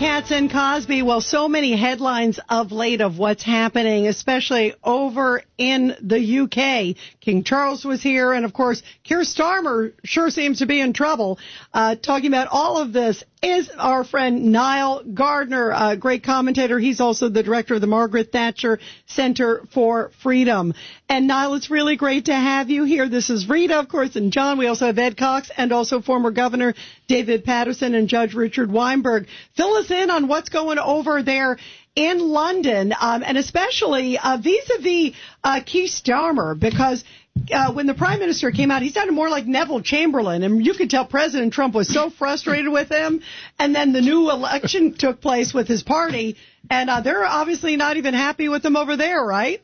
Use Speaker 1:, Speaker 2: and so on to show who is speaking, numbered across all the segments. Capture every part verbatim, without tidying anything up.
Speaker 1: Katz and Cosby. Well, so many headlines of late of what's happening, especially over in the U K. King Charles was here, and of course, Keir Starmer sure seems to be in trouble. Uh, talking about all of this is our friend Niall Gardner, a great commentator. He's also the director of the Margaret Thatcher Center for Freedom. And Niall, it's really great to have you here. This is Rita, of course, and John. We also have Ed Cox and also former Governor David Paterson and Judge Richard Weinberg. Fill us in on what's going over there in London, um, and especially uh, vis-a-vis uh, Keir Starmer, because Uh, when the prime minister came out, he sounded more like Neville Chamberlain, and you could tell President Trump was so frustrated with him. And then the new election took place with his party, and uh, they're obviously not even happy with him over there, right?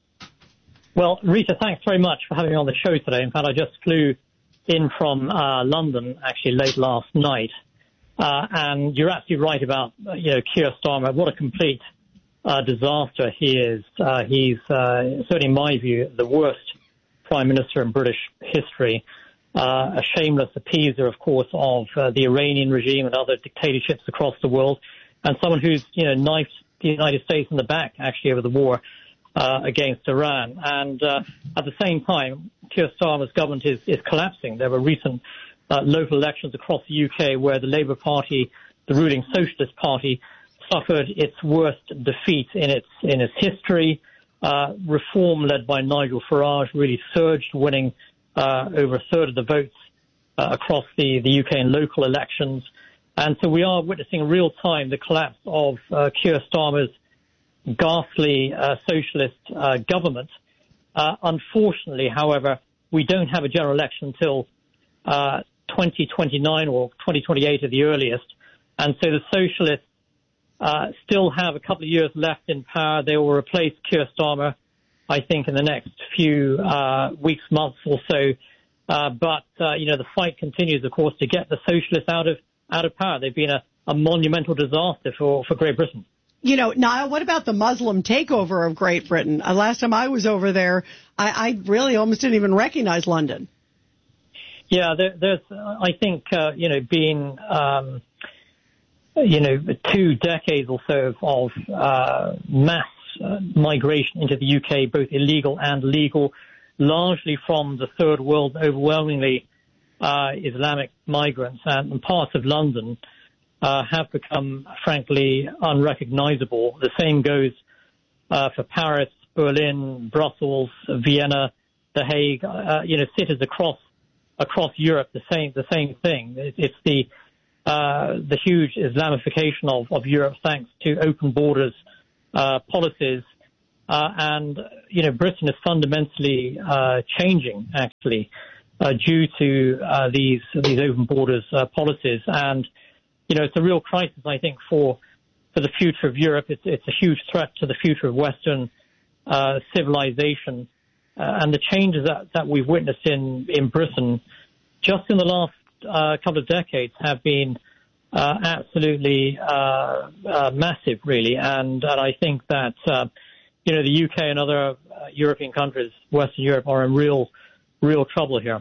Speaker 2: Well, Rita, thanks very much for having me on the show today. In fact, I just flew in from uh, London, actually, late last night. Uh, and you're absolutely right about, uh, you know, Keir Starmer. What a complete uh, disaster he is. Uh, he's, uh, certainly in my view, the worst Prime Minister in British history, uh, a shameless appeaser, of course, of uh, the Iranian regime and other dictatorships across the world, and someone who's, you know, knifed the United States in the back, actually, over the war uh, against Iran. And uh, at the same time, Keir Starmer's government is, is collapsing. There were recent uh, local elections across the U K where the Labour Party, the ruling Socialist Party, suffered its worst defeat in its in its history. Uh, reform led by Nigel Farage really surged, winning uh, over a third of the votes uh, across the, the U K in local elections. And so we are witnessing in real time the collapse of uh, Keir Starmer's ghastly uh, socialist uh, government. Uh, unfortunately, however, we don't have a general election until uh, twenty twenty-nine or twenty twenty-eight at the earliest. And so the socialists Uh, still have a couple of years left in power. They will replace Keir Starmer, I think, in the next few uh, weeks, months or so. Uh, but, uh, you know, the fight continues, of course, to get the socialists out of out of power. They've been a, a monumental disaster for, for Great Britain.
Speaker 1: You know, Niall, what about the Muslim takeover of Great Britain? Uh, last time I was over there, I, I really almost didn't even recognize London.
Speaker 2: Yeah, there, there's, I think, uh, you know, been... Um, you know, two decades or so of uh, mass uh, migration into the U K, both illegal and legal, largely from the third world, overwhelmingly uh, Islamic migrants, and, and parts of London uh, have become, frankly, unrecognizable. The same goes uh, for Paris, Berlin, Brussels, Vienna, The Hague, uh, you know, cities across across Europe, the same the same thing. It, it's the Uh, the huge Islamification of, of Europe thanks to open borders uh, policies. Uh, and, you know, Britain is fundamentally uh, changing, actually, uh, due to uh, these these open borders uh, policies. And, you know, it's a real crisis, I think, for for the future of Europe. It's, it's a huge threat to the future of Western uh, civilization. Uh, and the changes that, that we've witnessed in, in Britain just in the last a uh, couple of decades have been uh, absolutely uh, uh, massive, really, and, and I think that uh, you know the U K and other uh, European countries, Western Europe, are in real, real trouble here.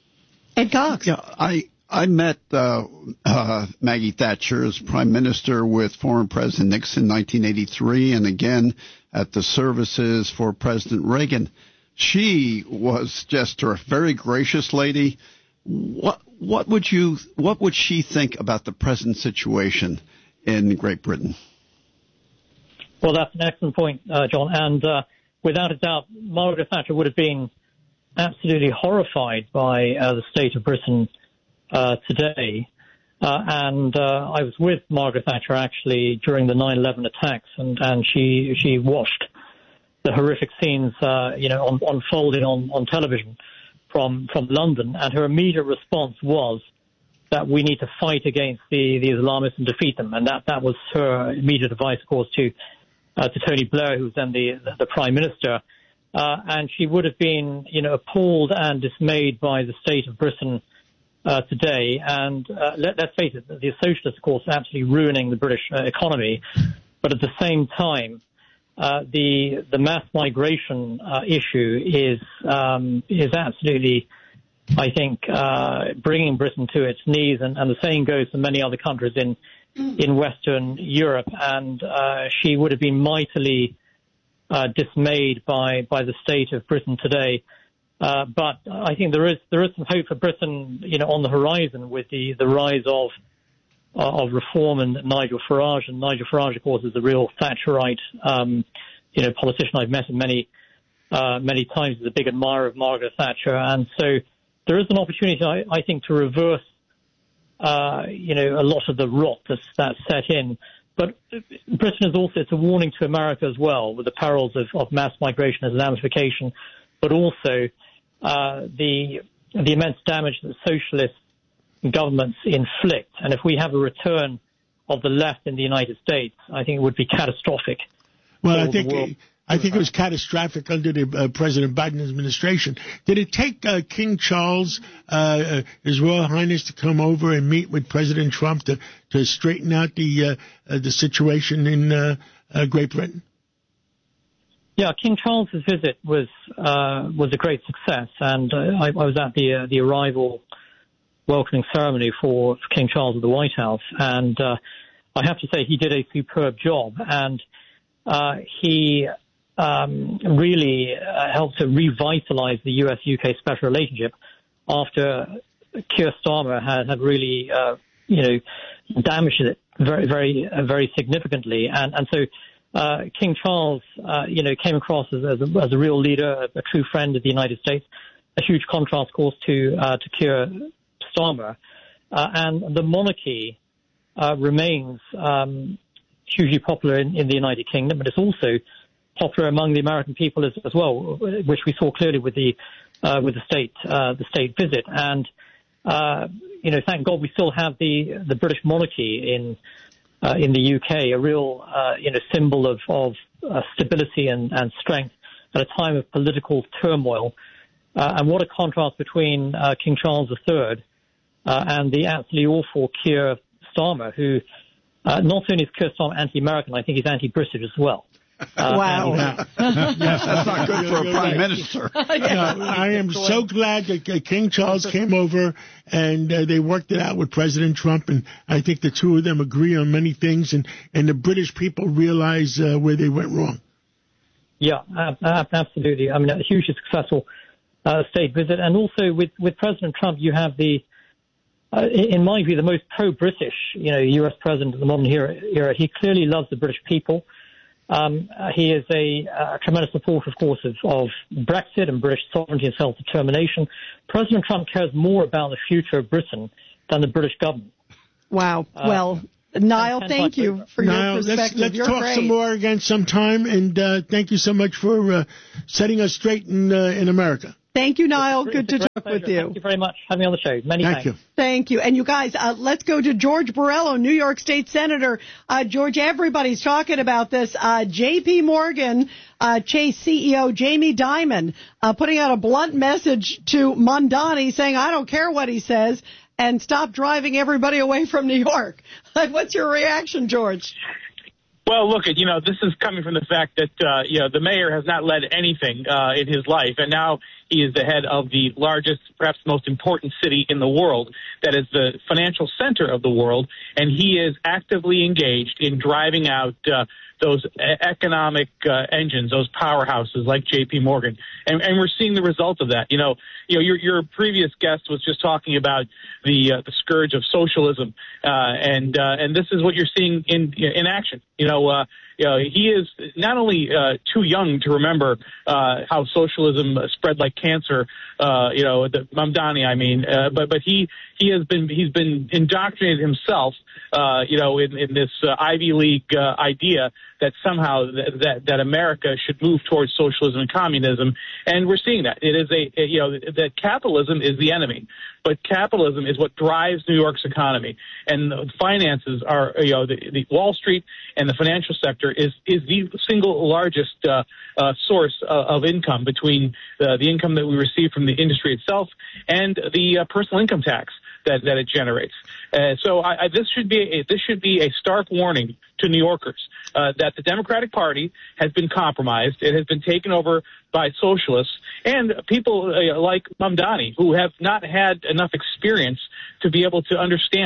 Speaker 1: Ed Cox.
Speaker 3: Yeah, I I met uh, uh, Maggie Thatcher as Prime Minister with former President Nixon in nineteen eighty-three, and again at the services for President Reagan. She was just a very gracious lady. What what would you what would she think about the present situation in Great Britain?
Speaker 2: Well, that's an excellent point, uh, John. And uh, without a doubt, Margaret Thatcher would have been absolutely horrified by uh, the state of Britain uh, today. Uh, and uh, I was with Margaret Thatcher actually during the nine eleven attacks, and, and she she watched the horrific scenes, uh, you know, on, unfolding on, on television from from London, and her immediate response was that we need to fight against the, the Islamists and defeat them, and that, that was her immediate advice, of course, to uh, to Tony Blair, who was then the the Prime Minister, uh, and she would have been, you know, appalled and dismayed by the state of Britain uh, today. And uh, let, let's face it, the socialists, of course, are absolutely ruining the British uh, economy, but at the same time, Uh, the the mass migration uh, issue is um, is absolutely, I think, uh, bringing Britain to its knees, and, and the same goes for many other countries in in Western Europe, and uh, she would have been mightily uh, dismayed by by the state of Britain today. Uh, but I think there is there is some hope for Britain, you know, on the horizon with the the rise of uh, of reform and Nigel Farage. And Nigel Farage, of course, is the real Thatcherite, um, you know, politician I've met many uh, many times. Is a big admirer of Margaret Thatcher, and so there is an opportunity, I, I think, to reverse. Uh, you know, a lot of the rot that's, that's set in. But Britain is also, it's a warning to America as well, with the perils of, of mass migration and Islamification, but also uh, the the immense damage that socialist governments inflict. And if we have a return of the left in the United States, I think it would be catastrophic.
Speaker 4: Well, I think I think it was catastrophic under the uh, President Biden administration. Did it take uh, King Charles, uh, His Royal Highness, to come over and meet with President Trump to, to straighten out the uh, uh, the situation in uh, uh, Great Britain?
Speaker 2: Yeah, King Charles's visit was uh, was a great success, and uh, I, I was at the uh, the arrival welcoming ceremony for, for King Charles at the White House, and uh, I have to say he did a superb job, and uh, he. Um, really uh, helped to revitalize the U S U K special relationship after Keir Starmer had, had really, uh, you know, damaged it very, very, uh, very significantly. And, and so uh, King Charles, uh, you know, came across as, as, a, as a real leader, a, a true friend of the United States, a huge contrast, of course, to, uh, to Keir Starmer. Uh, and the monarchy uh, remains um, hugely popular in, in the United Kingdom, but it's also popular among the American people as, as well, which we saw clearly with the uh, with the state uh, the state visit. And uh, you know, thank God we still have the the British monarchy in uh, in the U K, a real uh, you know symbol of of uh, stability and, and strength at a time of political turmoil. Uh, and what a contrast between uh, King Charles the Third uh, and the absolutely awful Keir Starmer, who uh, not only is Keir Starmer anti-American, I think he's anti-British as well.
Speaker 1: Uh, wow.
Speaker 3: Yeah. Yes, that's not good for a prime minister.
Speaker 4: Yeah, I am so glad that uh, King Charles came over and uh, they worked it out with President Trump, and I think the two of them agree on many things, and, and the British people realize uh, where they went wrong.
Speaker 2: Yeah, absolutely. I mean, a hugely successful uh, state visit. And also with, with President Trump, you have the, uh, in my view, the most pro-British, you know, U S president of the modern era. era. He clearly loves the British people. Um, uh, he is a, a tremendous supporter, of course, of, of Brexit and British sovereignty and self-determination. President Trump cares more about the future of Britain than the British government.
Speaker 1: Wow. Uh, well, Niall, thank you for
Speaker 4: Niall,
Speaker 1: your perspective.
Speaker 4: Let's, let's
Speaker 1: You're
Speaker 4: talk
Speaker 1: great.
Speaker 4: some more again sometime, and uh, thank you so much for uh, setting us straight in, uh, in America.
Speaker 1: Thank you, Niall. Good to talk
Speaker 2: pleasure.
Speaker 1: with you.
Speaker 2: Thank you very much for having me on the show. Many
Speaker 4: Thank
Speaker 2: thanks.
Speaker 4: you.
Speaker 1: Thank you. And you guys, uh, let's go to George Borrello, New York State Senator. Uh, George, everybody's talking about this. Uh, J P Morgan uh, Chase C E O Jamie Dimon uh, putting out a blunt message to Mamdani saying, I don't care what he says, and stop driving everybody away from New York. What's your reaction, George?
Speaker 5: Well, look, you know, this is coming from the fact that, uh, you know, the mayor has not led anything uh, in his life, and now he is the head of the largest, perhaps most important city in the world, that is the financial center of the world, and he is actively engaged in driving out uh, those economic uh, engines, those powerhouses like J P Morgan, and, and we're seeing the result of that. You know, you know, your your previous guest was just talking about the uh, the scourge of socialism, uh, and uh, and this is what you're seeing in in action. You know, uh, you know, he is not only uh, too young to remember uh, how socialism spread like cancer. Uh, you know, the Mamdani, I mean, uh, but but he he has been he's been indoctrinated himself. Uh, you know, in, in this uh, Ivy League uh, idea that somehow th- that that America should move towards socialism and communism, and we're seeing that. It is a, a you know that capitalism is the enemy, but capitalism is what drives New York's economy, and the finances are you know the, the Wall Street and the financial sector is is the single largest uh, uh, source uh, of income between uh, the income that we receive from the industry itself and the uh, personal income tax that that it generates. Uh, so I, I, this should be a, this should be a stark warning to New Yorkers uh, that the Democratic Party has been compromised. It has been taken over by socialists and people uh, like Mamdani, who have not had enough experience to be able to understand that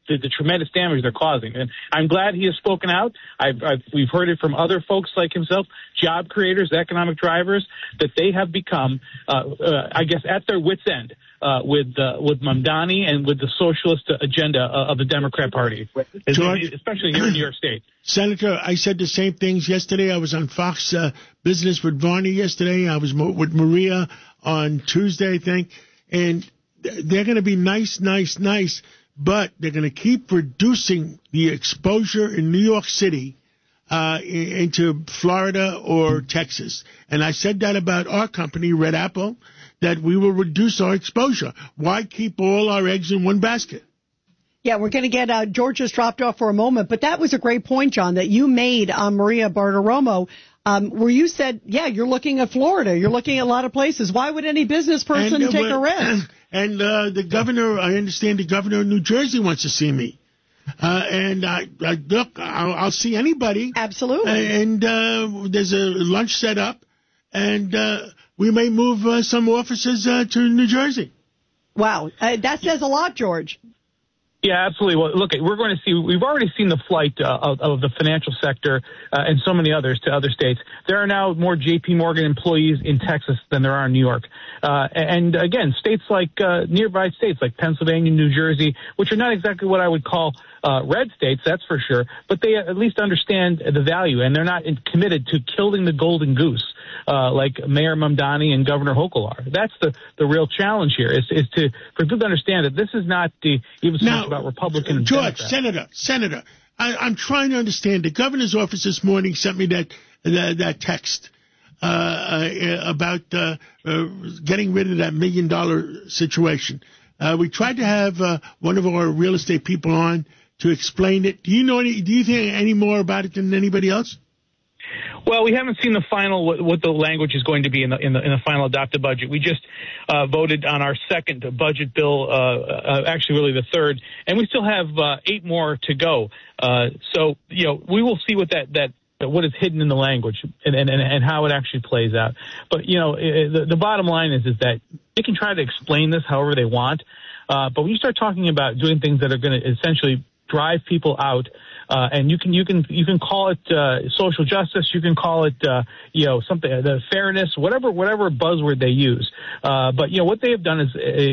Speaker 5: the, the tremendous damage they're causing. And I'm glad he has spoken out. I've, I've, we've heard it from other folks like himself, job creators, economic drivers, that they have become, uh, uh, I guess, at their wits' end uh, with uh, with Mamdani and with the socialist agenda of the Democrat Party,
Speaker 4: George,
Speaker 5: especially here in New York State.
Speaker 4: Senator, I said the same things yesterday. I was on Fox uh, Business with Varney yesterday. I was mo- with Maria on Tuesday, I think. And they're going to be nice, nice, nice, but they're going to keep reducing the exposure in New York City uh, into Florida or Texas. And I said that about our company, Red Apple, that we will reduce our exposure. Why keep all our eggs in one basket?
Speaker 1: Yeah, we're going to get uh, George just dropped off for a moment, but that was a great point, John, that you made on Maria Bartiromo, um, where you said, yeah, you're looking at Florida, you're looking at a lot of places. Why would any business person
Speaker 4: and, uh,
Speaker 1: take a risk?
Speaker 4: And uh, the governor, I understand the governor of New Jersey wants to see me. Uh, and I, I look, I'll, I'll see anybody.
Speaker 1: Absolutely.
Speaker 4: And uh, there's a lunch set up, and uh, we may move uh, some offices uh, to New Jersey.
Speaker 1: Wow, uh, that says a lot, George.
Speaker 5: Yeah, absolutely. Well, look, we're going to see, we've already seen the flight uh, of, of the financial sector uh, and so many others to other states. There are now more J P Morgan employees in Texas than there are in New York. Uh, and again, states like uh, nearby states like Pennsylvania, New Jersey, which are not exactly what I would call uh, red states, that's for sure, but they at least understand the value, and they're not in, committed to killing the golden goose uh, like Mayor Mamdani and Governor Hochul are. That's the, the real challenge here, is, is to for people to understand that this is not the, even so
Speaker 4: now,
Speaker 5: much about Republican and
Speaker 4: George,
Speaker 5: Democrat.
Speaker 4: Senator, Senator, I, I'm trying to understand. The governor's office this morning sent me that that, that text uh, uh, about uh, uh, getting rid of that million dollar situation. Uh, we tried to have uh, one of our real estate people on to explain it. Do you know any? Do you think any more about it than anybody else?
Speaker 5: Well, we haven't seen the final what, what the language is going to be in the in the, in the final adopted budget. We just uh, voted on our second budget bill, uh, uh, actually really the third, and we still have uh, eight more to go. Uh, so you know, we will see what that that. what is hidden in the language and, and, and how it actually plays out. But, you know, the, the bottom line is, is that they can try to explain this however they want. Uh, but when you start talking about doing things that are going to essentially drive people out, uh, and you can, you can, you can call it, uh, social justice, you can call it, uh, you know, something, uh, the fairness, whatever, whatever buzzword they use. Uh, but, you know, what they have done is,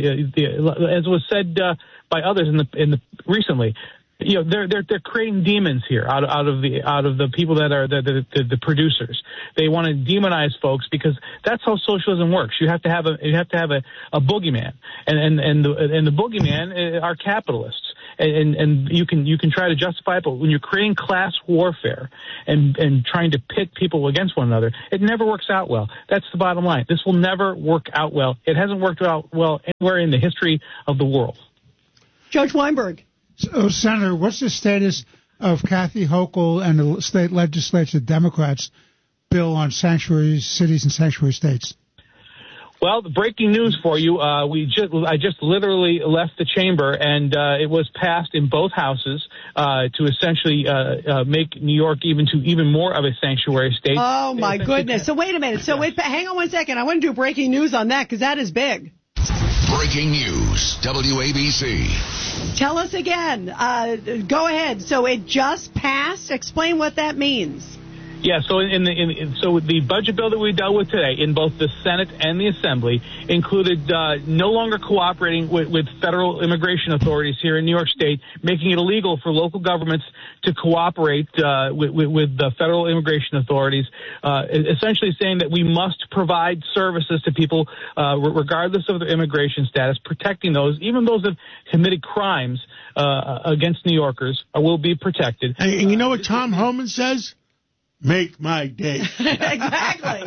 Speaker 5: uh, as was said, uh, by others in the, in the recently, you know, they're they're they're creating demons here out of, out of the out of the people that are the the, the producers. They want to demonize folks because that's how socialism works. You have to have a you have to have a, a boogeyman, and and and the and the boogeyman are capitalists. And and you can you can try to justify it, but when you're creating class warfare and and trying to pit people against one another, it never works out well. That's the bottom line. This will never work out well. It hasn't worked out well anywhere in the history of the world.
Speaker 1: Judge Weinberg.
Speaker 6: So, Senator, what's the status of Kathy Hochul and the state legislature Democrats' bill on sanctuary cities and sanctuary states?
Speaker 5: Well, the breaking news for you, uh, we just, I just literally left the chamber, and uh, it was passed in both houses uh, to essentially uh, uh, make New York even to even more of a sanctuary state.
Speaker 1: Oh, my goodness. So wait a minute. So wait, hang on one second. I want to do breaking news on that because that is big.
Speaker 7: Breaking news, W A B C.
Speaker 1: Tell us again. Uh, go ahead. So it just passed. Explain what that means.
Speaker 5: Yeah, so in the in, so the budget bill that we dealt with today in both the Senate and the Assembly included uh, no longer cooperating with, with federal immigration authorities here in New York State, making it illegal for local governments to cooperate uh, with, with, with the federal immigration authorities, uh, essentially saying that we must provide services to people uh, regardless of their immigration status, protecting those, even those that have committed crimes uh, against New Yorkers uh, will be protected.
Speaker 4: And, and you know what Tom Homan says? Make my day.
Speaker 1: Exactly.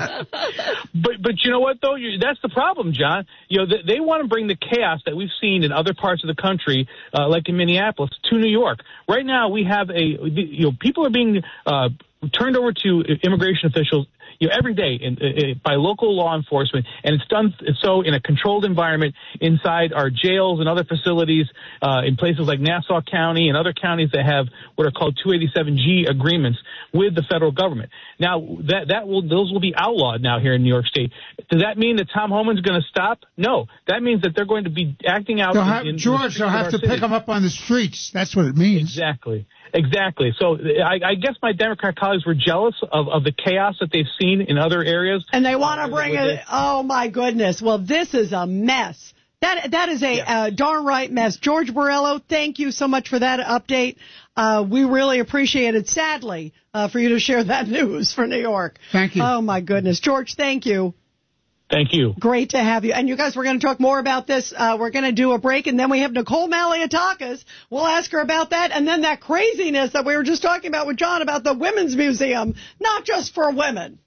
Speaker 5: but but you know what though? You, that's the problem, John. You know they, they want to bring the chaos that we've seen in other parts of the country, uh, like in Minneapolis, to New York. Right now, we have a you know people are being uh, turned over to immigration officials you know, every day in, in, by local law enforcement, and it's done so in a controlled environment inside our jails and other facilities uh, in places like Nassau County and other counties that have what are called two eighty-seven G agreements with the federal government. Now, that that will those will be outlawed now here in New York State. Does that mean that Tom Homan's going to stop? No. That means that they're going to be acting out.
Speaker 6: They'll have,
Speaker 5: in, in
Speaker 6: George,
Speaker 5: the
Speaker 6: they'll have to
Speaker 5: cities.
Speaker 6: pick them up on the streets. That's what it means.
Speaker 5: Exactly. Exactly. So I, I guess my Democrat colleagues were jealous of, of the chaos that they've seen in other areas.
Speaker 1: And they want to bring it. Oh, my goodness. Well, this is a mess. That That is a yeah. uh, darn right mess. George Borrello, thank you so much for that update. Uh, we really appreciate it, sadly, uh, for you to share that news for New York.
Speaker 6: Thank you.
Speaker 1: Oh, my goodness. George, thank you.
Speaker 5: Thank you.
Speaker 1: Great to have you. And you guys, we're going to talk more about this. Uh, we're going to do a break, and then we have Nicole Malliotakis. We'll ask her about that, and then that craziness that we were just talking about with John about the Women's Museum, not just for women.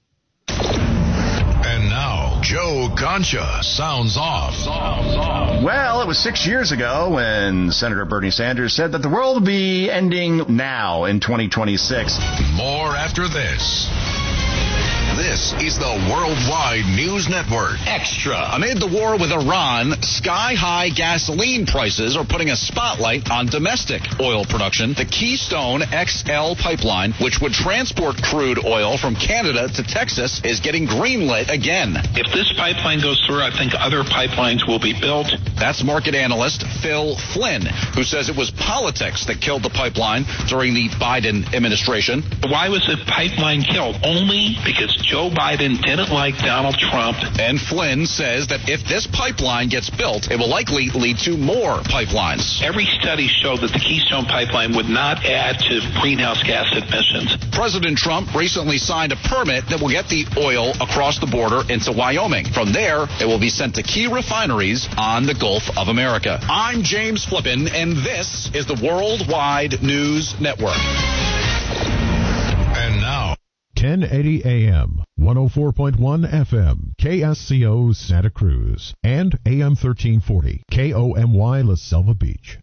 Speaker 7: And now, Joe Concha sounds off. Sounds off.
Speaker 8: Well, it was six years ago when Senator Bernie Sanders said that the world will be ending now in twenty twenty-six.
Speaker 7: More after this. This is the Worldwide News Network.
Speaker 9: Extra. Amid the war with Iran, sky-high gasoline prices are putting a spotlight on domestic oil production. The Keystone X L pipeline, which would transport crude oil from Canada to Texas, is getting greenlit again.
Speaker 10: If this pipeline goes through, I think other pipelines will be built.
Speaker 9: That's market analyst Phil Flynn, who says it was politics that killed the pipeline during the Biden administration.
Speaker 10: Why was the pipeline killed? Only because Joe Biden didn't like Donald Trump.
Speaker 9: And Flynn says that if this pipeline gets built, it will likely lead to more pipelines.
Speaker 10: Every study showed that the Keystone pipeline would not add to greenhouse gas emissions.
Speaker 9: President Trump recently signed a permit that will get the oil across the border into Wyoming. From there, it will be sent to key refineries on the Gulf of America. I'm James Flippin, and this is the Worldwide News Network.
Speaker 7: And now,
Speaker 11: ten eighty A M, one oh four point one F M, K S C O Santa Cruz, and A M thirteen forty, K O M Y La Selva Beach.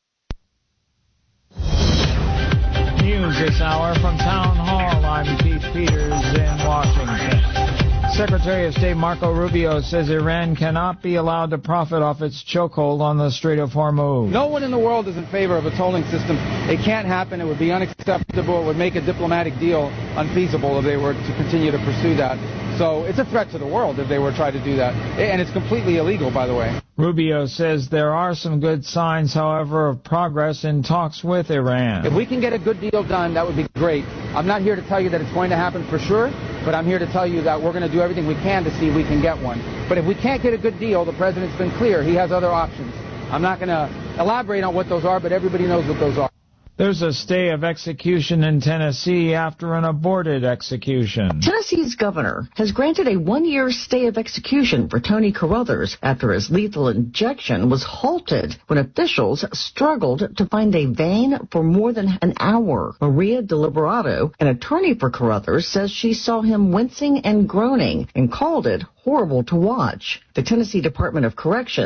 Speaker 12: News this hour from Town Hall. I'm Keith Peters in Washington. Secretary of State Marco Rubio says Iran cannot be allowed to profit off its chokehold on the Strait of Hormuz.
Speaker 13: No one in the world is in favor of a tolling system. It can't happen. It would be unacceptable. It would make a diplomatic deal unfeasible if they were to continue to pursue that. So it's a threat to the world if they were to try to do that. And it's completely illegal, by the way.
Speaker 12: Rubio says there are some good signs, however, of progress in talks with Iran.
Speaker 13: If we can get a good deal done, that would be great. I'm not here to tell you that it's going to happen for sure, but I'm here to tell you that we're going to do everything we can to see if we can get one. But if we can't get a good deal, the president's been clear. He has other options. I'm not going to elaborate on what those are, but everybody knows what those are.
Speaker 12: There's a stay of execution in Tennessee after an aborted execution.
Speaker 14: Tennessee's governor has granted a one-year stay of execution for Tony Carruthers after his lethal injection was halted when officials struggled to find a vein for more than an hour. Maria Deliberato, an attorney for Carruthers, says she saw him wincing and groaning and called it horrible to watch. The Tennessee Department of Corrections